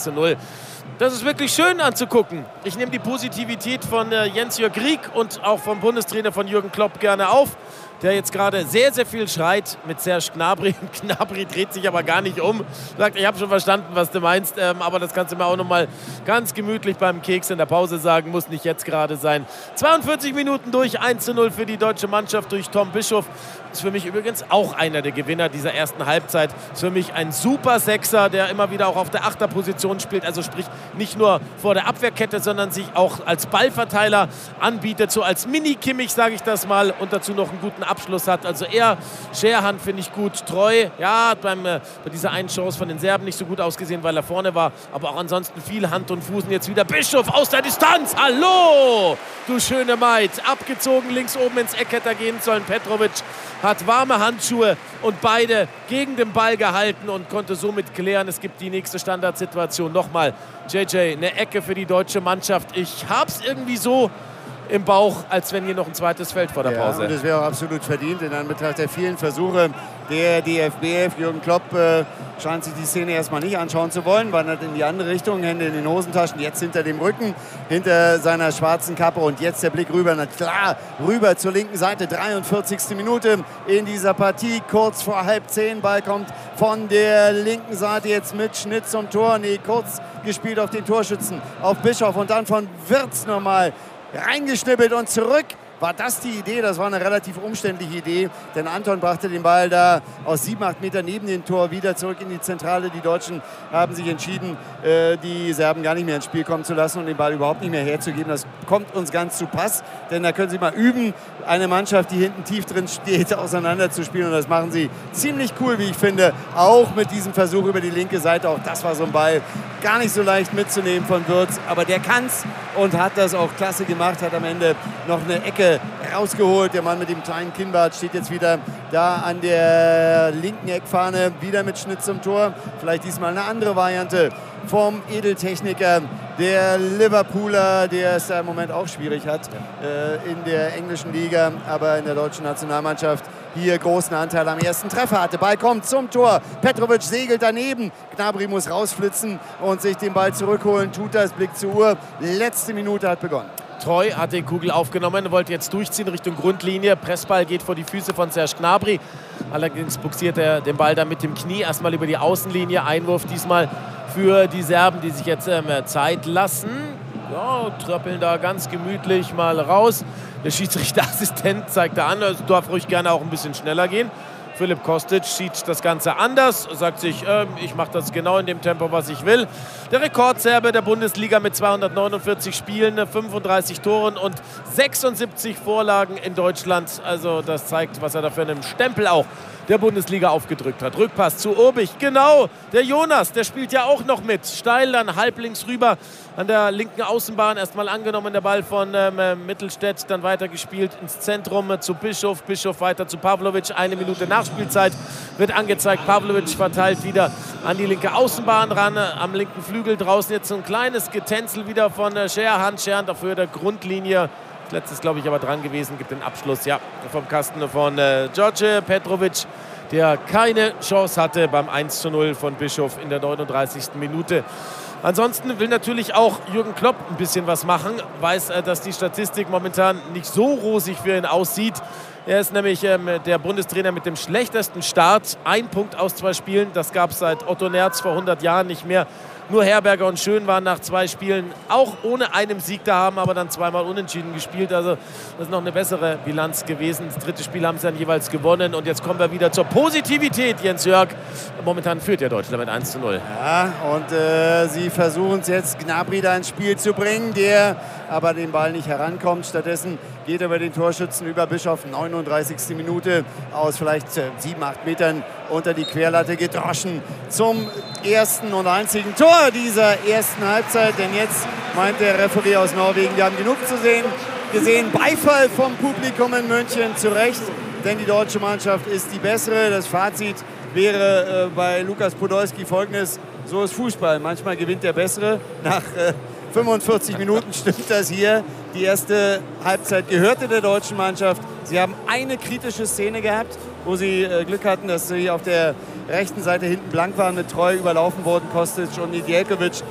1:0. Das ist wirklich schön anzugucken. Ich nehme die Positivität von Jens-Jörg Rieck und auch vom Bundestrainer von Jürgen Klopp gerne auf, der jetzt gerade sehr, sehr viel schreit mit Serge Gnabry. Gnabry dreht sich aber gar nicht um. Sagt, ich habe schon verstanden, was du meinst, aber das kannst du mir auch noch mal ganz gemütlich beim Keks in der Pause sagen. Muss nicht jetzt gerade sein. 42 Minuten durch, 1:0 für die deutsche Mannschaft durch Tom Bischoff. Ist für mich übrigens auch einer der Gewinner dieser ersten Halbzeit. Ist für mich ein super Sechser, der immer wieder auch auf der Achterposition spielt. Also sprich nicht nur vor der Abwehrkette, sondern sich auch als Ballverteiler anbietet. So als Mini-Kimmich, sage ich das mal. Und dazu noch einen guten Abschluss hat. Also er, Scherhan finde ich gut. Treu, ja, hat bei dieser einen Chance von den Serben nicht so gut ausgesehen, weil er vorne war. Aber auch ansonsten viel Hand und Fuß. Und jetzt wieder Bischof aus der Distanz. Hallo, du schöne Maid. Abgezogen, links oben ins Eck hätte er gehen sollen. Petrovic hat warme Handschuhe und beide gegen den Ball gehalten und konnte somit klären. Es gibt die nächste Standardsituation. Nochmal, JJ, eine Ecke für die deutsche Mannschaft. Ich hab's irgendwie so im Bauch, als wenn hier noch ein zweites Feld vor der Pause. Ja, und das wäre auch absolut verdient in Anbetracht der vielen Versuche. Der DFB, Jürgen Klopp, scheint sich die Szene erstmal nicht anschauen zu wollen, wandert in die andere Richtung, Hände in den Hosentaschen, jetzt hinter dem Rücken, hinter seiner schwarzen Kappe und jetzt der Blick rüber, na klar, rüber zur linken Seite, 43. Minute in dieser Partie, kurz vor 9:30, Ball kommt von der linken Seite jetzt mit Schnitt zum Tor, nee, kurz gespielt auf den Torschützen, auf Bischof und dann von Wirtz nochmal reingeschnippelt und zurück. War das die Idee? Das war eine relativ umständliche Idee, denn Anton brachte den Ball da aus 7, 8 Metern neben dem Tor wieder zurück in die Zentrale. Die Deutschen haben sich entschieden, die Serben gar nicht mehr ins Spiel kommen zu lassen und den Ball überhaupt nicht mehr herzugeben. Das kommt uns ganz zu Pass, denn da können Sie mal üben, eine Mannschaft, die hinten tief drin steht, auseinanderzuspielen. Und das machen sie ziemlich cool, wie ich finde, auch mit diesem Versuch über die linke Seite. Auch das war so ein Ball, gar nicht so leicht mitzunehmen von Wirtz, aber der kann's und hat das auch klasse gemacht, hat am Ende noch eine Ecke rausgeholt. Der Mann mit dem kleinen Kinnbart steht jetzt wieder da an der linken Eckfahne, wieder mit Schnitt zum Tor. Vielleicht diesmal eine andere Variante vom Edeltechniker, der Liverpooler, der es da im Moment auch schwierig hat in der englischen Liga, aber in der deutschen Nationalmannschaft hier großen Anteil am ersten Treffer hatte. Ball kommt zum Tor, Petrovic segelt daneben, Gnabry muss rausflitzen und sich den Ball zurückholen, tut das, Blick zur Uhr, letzte Minute hat begonnen. Treu hat den Kugel aufgenommen, wollte jetzt durchziehen Richtung Grundlinie. Pressball geht vor die Füße von Serge Gnabry. Allerdings buxiert er den Ball dann mit dem Knie erstmal über die Außenlinie. Einwurf diesmal für die Serben, die sich jetzt Zeit lassen. Ja, tröppeln da ganz gemütlich mal raus. Der Schiedsrichterassistent zeigt da an, es darf ruhig gerne auch ein bisschen schneller gehen. Filip Kostic sieht das Ganze anders, sagt sich, ich mache das genau in dem Tempo, was ich will. Der Rekordserbe der Bundesliga mit 249 Spielen, 35 Toren und 76 Vorlagen in Deutschland. Also das zeigt, was er da für einen Stempel auch der Bundesliga aufgedrückt hat. Rückpass zu Obig, genau, der Jonas, der spielt ja auch noch mit. Steil dann halblinks rüber an der linken Außenbahn. Erstmal angenommen der Ball von Mittelstädt, dann weitergespielt ins Zentrum zu Bischof. Bischof weiter zu Pavlovic, 1 Minute Nachspielzeit wird angezeigt. Pavlovic verteilt wieder an die linke Außenbahn ran, am linken Flügel draußen jetzt so ein kleines Getänzel wieder von Scherhan. Scherhan dafür der Grundlinie. Letztes, glaube ich, aber dran gewesen, gibt den Abschluss, ja, vom Kasten von George Petrovic, der keine Chance hatte beim 1:0 von Bischof in der 39. Minute. Ansonsten will natürlich auch Jürgen Klopp ein bisschen was machen, weiß, dass die Statistik momentan nicht so rosig für ihn aussieht. Er ist nämlich der Bundestrainer mit dem schlechtesten Start. 1 Punkt aus 2 Spielen, das gab es seit Otto Nerz vor 100 Jahren nicht mehr. Nur Herberger und Schön waren nach 2 Spielen auch ohne einen Sieg da, haben aber dann 2-mal unentschieden gespielt. Also das ist noch eine bessere Bilanz gewesen. Das 3. Spiel haben sie dann jeweils gewonnen. Und jetzt kommen wir wieder zur Positivität, Jens Jörg. Momentan führt ja Deutschland mit 1:0. Ja, und sie versuchen es jetzt, Gnabry da ins Spiel zu bringen, der aber den Ball nicht herankommt. Stattdessen geht er über den Torschützen über Bischof, 39. Minute, aus vielleicht 7, 8 Metern unter die Querlatte gedroschen zum ersten und einzigen Tor dieser ersten Halbzeit. Denn jetzt meint der Referee aus Norwegen, wir haben genug zu sehen. Gesehen, Beifall vom Publikum in München, zu Recht, denn die deutsche Mannschaft ist die bessere. Das Fazit wäre bei Lukas Podolski folgendes: So ist Fußball, manchmal gewinnt der Bessere. Nach 45 Minuten stimmt das hier. Die erste Halbzeit gehörte der deutschen Mannschaft. Sie haben eine kritische Szene gehabt, wo sie Glück hatten, dass sie auf der rechten Seite hinten blank waren, mit Treu überlaufen wurden, Kostic und Nedjelkovic.